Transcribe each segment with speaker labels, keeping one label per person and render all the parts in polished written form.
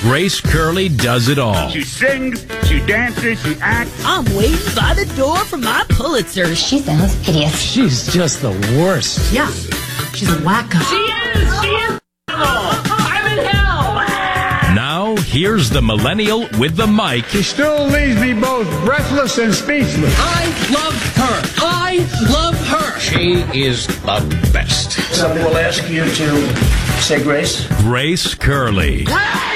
Speaker 1: Grace Curley does it all.
Speaker 2: She sings, she dances, she acts.
Speaker 3: I'm waiting by the door for my Pulitzer.
Speaker 4: She sounds hideous.
Speaker 5: She's just the worst.
Speaker 3: Yeah, she's a wacko.
Speaker 6: She is. I'm in hell.
Speaker 1: Now, here's the millennial with the mic.
Speaker 7: She still leaves me both breathless and speechless.
Speaker 6: I love her. I love her.
Speaker 5: She is the best.
Speaker 8: Somebody will ask you to say grace.
Speaker 1: Grace Curley.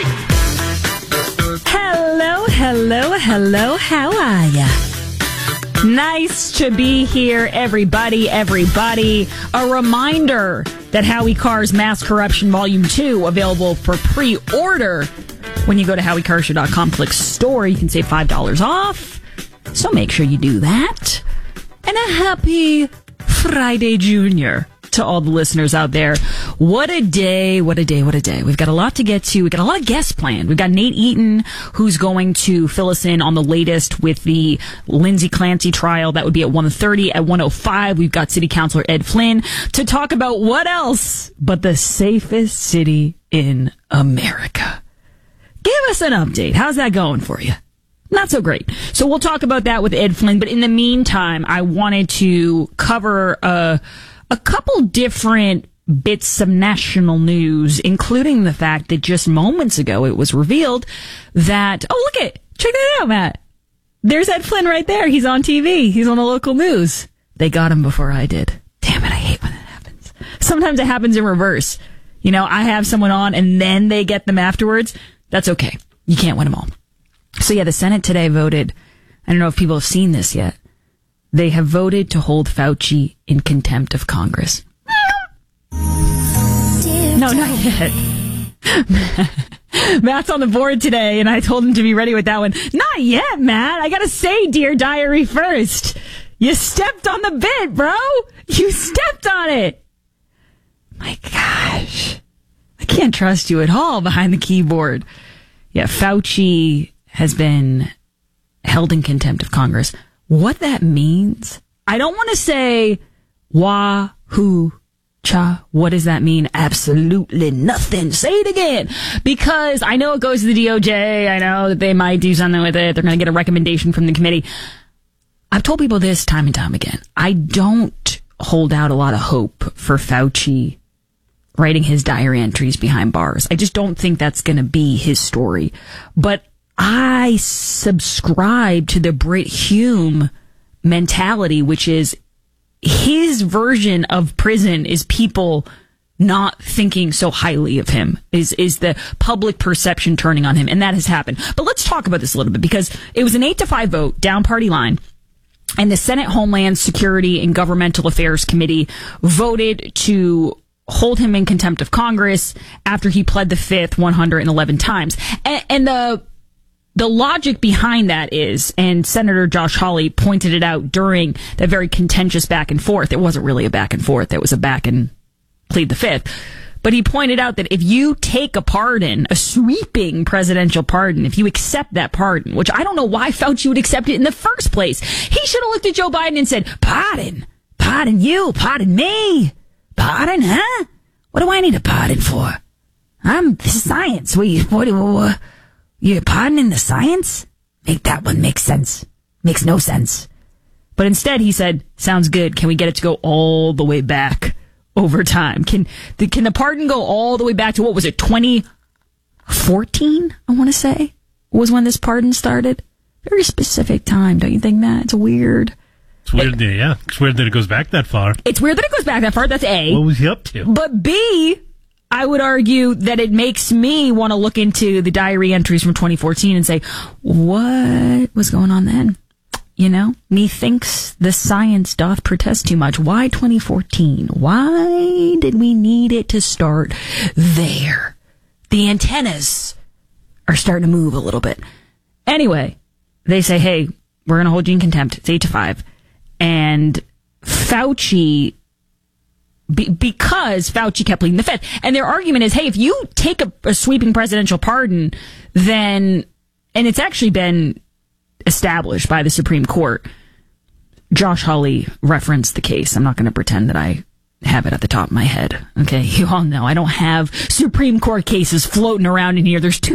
Speaker 3: Hello. How are ya? Nice to be here, everybody. A reminder that Howie Carr's Mass Corruption Volume 2 available for pre-order. When you go to HowieCarrshow.com, click store, you can save $5 off. So make sure you do that. And a happy Friday, Junior, to all the listeners out there. What a day. We've got a lot to get to. We've got a lot of guests planned. We've got Nate Eaton, who's going to fill us in on the latest with the Lindsay Clancy trial. That would be at 1:30. At 1:05, we've got City Councilor Ed Flynn to talk about what else but the safest city in America. Give us an update. How's that going for you? Not so great. So we'll talk about that with Ed Flynn. But in the meantime, I wanted to cover a couple different bits of national news, including the fact that just moments ago it was revealed that, check that out, Matt. There's Ed Flynn right there. He's on TV. He's on the local news. They got him before I did. Damn it, I hate when that happens. Sometimes it happens in reverse. You know, I have someone on and then they get them afterwards. That's okay. You can't win them all. So yeah, the Senate today voted. I don't know if people have seen this yet. They have voted to hold Fauci in contempt of Congress. No, not yet. Matt's on the board today, and I told him to be ready with that one. Not yet, Matt. I gotta say, Dear Diary, first. You stepped on the bit, bro. You stepped on it. My gosh. I can't trust you at all behind the keyboard. Yeah, Fauci has been held in contempt of Congress. What that means, I don't want to say wahoo cha. What does that mean? Absolutely nothing. Say it again. Because I know it goes to the DOJ. I know that they might do something with it. They're going to get a recommendation from the committee. I've told people this time and time again. I don't hold out a lot of hope for Fauci writing his diary entries behind bars. I just don't think that's going to be his story. But I subscribe to the Brit Hume mentality, which is his version of prison is people not thinking so highly of him, is the public perception turning on him. And that has happened. But let's talk about this a little bit, because it was an 8-5 vote down party line. And the Senate Homeland Security and Governmental Affairs Committee voted to hold him in contempt of Congress after he pled the fifth 111 times. And the logic behind that is, and Senator Josh Hawley pointed it out during that very contentious back and forth. It wasn't really a back and forth. It was a back and plead the fifth. But he pointed out that if you take a pardon, a sweeping presidential pardon, if you accept that pardon, which I don't know why Fauci would accept it in the first place. He should have looked at Joe Biden and said, pardon you, pardon me. Pardon, huh? What do I need a pardon for? This is science. You're pardoning the science? Make that one make sense. Makes no sense. But instead he said, sounds good. Can we get it to go all the way back over time? Can the pardon go all the way back to, what was it, 2014, I want to say, was when this pardon started? Very specific time, don't you think, Matt? It's weird.
Speaker 9: It's weird, yeah. It's weird that it goes back that far.
Speaker 3: It's weird that it goes back that far. That's A.
Speaker 9: What was he up to?
Speaker 3: But B, I would argue that it makes me want to look into the diary entries from 2014 and say, what was going on then? You know, methinks the science doth protest too much. Why 2014? Why did we need it to start there? The antennas are starting to move a little bit. Anyway, they say, hey, we're going to hold you in contempt. It's 8-5. And Fauci, because Fauci kept pleading the fifth. And their argument is, hey, if you take a sweeping presidential pardon, then, and it's actually been established by the Supreme Court. Josh Hawley referenced the case. I'm not going to pretend that I have it at the top of my head. Okay, you all know I don't have Supreme Court cases floating around in here. There's too